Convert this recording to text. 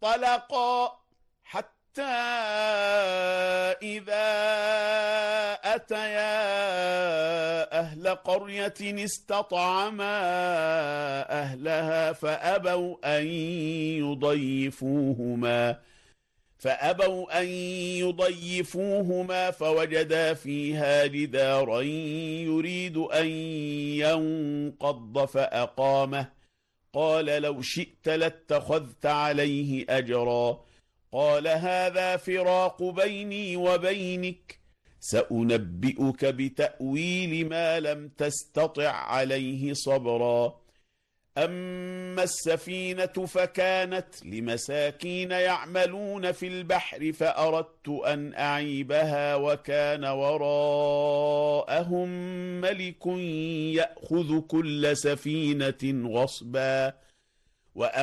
فانطلقا حتى إذا أتيا أهل قرية استطعما أهلها فأبوا أن يضيفوهما فوجدا فيها جدارا يريد أن ينقض فأقامه قال لو شئت لاتخذت عليه أجرا قال هذا فراق بيني وبينك سأنبئك بتأويل ما لم تستطع عليه صبرا أما السفينة فكانت لمساكين يعملون في البحر فأردت أن أعيبها وكان وراءهم ملك يأخذ كل سفينة غصبا